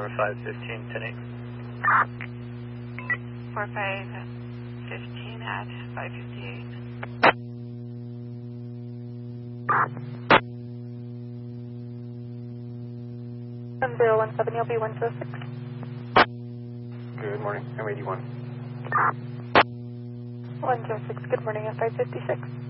4515, 10-8. 4515 at 558. 1017, you'll be 106. Good morning, M81. 106, good morning at 556.